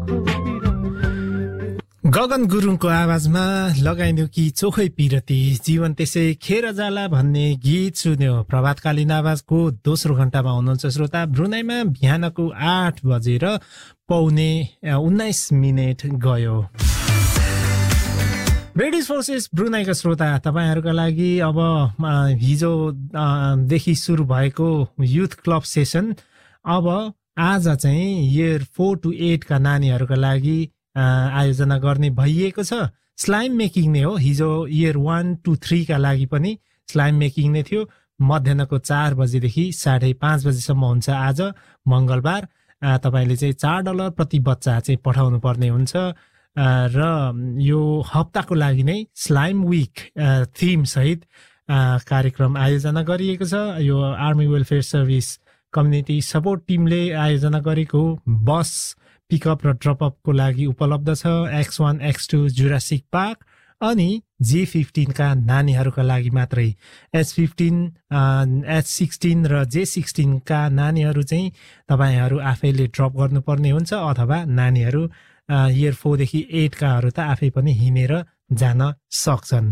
गगन गुरुङको आवाजमा लगाइदियो कि चोखै पिरती जीवन त्यसै खेर जाला भन्ने गीत सुन्यो। प्रभातकालीन आवाजको दोस्रो घण्टामा हुनुहुन्छ श्रोता। ब्रुनाईमा बिहानको 8 बजेर पौने 19 मिनेट गयो। ब्रिटिश फोर्सेस ब्रुनाईका श्रोता, तपाईहरूका लागि अब हिजोदेखि सुरु भएको युथ क्लब सेसन अब आज चाहिँ इयर 4 to 8 का नानीहरूका लागि आयोजना गर्ने भइएको छ। स्लाइम मेकिङ नै हो। हिजो इयर 1 to 3 का लागि पनि स्लाइम मेकिङ नै थियो। मध्याहको 4 बजेदेखि 5:30 बजेसम्म हुन्छ आज मङ्गलबार। तपाईँले चाहिँ $4 प्रति बच्चा चाहिँ पठाउनु पर्ने हुन्छ र यो हप्ताको लागि नै स्लाइम विक थिम सहित कार्यक्रम आयोजना गरिएको छ। यो army welfare service community support टिमले आयोजना गरेको बस पिकअप र ड्रपअपको लागि उपलब्ध छ। X1 X2 जुरासिक पार्क अनि J15 का नानीहरूका लागि मात्रै। H15 H16 र J16 का नानीहरू चाहिँ तपाईहरू आफैले ड्रप गर्नुपर्ने हुन्छ अथवा नानीहरू इयर 4 देखि 8 काहरू त आफै पनि हिँडेर जान सक्छन्।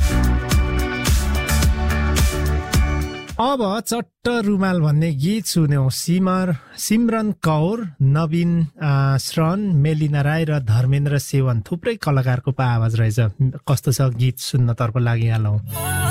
अब चट्ट रुमाल भन्ने गीत सुन्यौं। सिमरन कौर, नवीन श्रन, मेलिना राई र धर्मेन्द्र सेवन थुप्रै कलाकारको आवाज रहेछ। कस्तो छ गीत सुन्नतर्फ लागिहालौं।